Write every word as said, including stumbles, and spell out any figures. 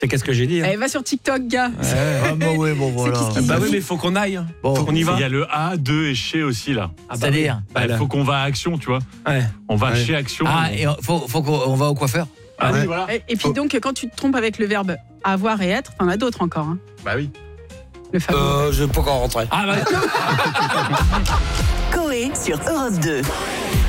C'est qu'est-ce que j'ai dit hein. Allez, va sur TikTok, gars. Ouais. Ah bah oui, bon voilà. C'est qui ce qui- Bah oui, mais il faut qu'on aille. Bon. Faut qu'on y va. Il y a le A, deux et chez aussi là. Ah bah C'est-à-dire oui. Bah, Bah, il là. faut qu'on va à Action, tu vois. Ouais. On va Ouais. chez Action. Ah, et faut, faut qu'on on va au coiffeur. Ah oui, Ouais. voilà. Et, et puis donc, quand tu te trompes avec le verbe avoir et être, t'en as d'autres encore. Hein. Bah oui. Le fameux. Euh, je peux pas encore rentrer. Ah bah Coé sur Europe deux.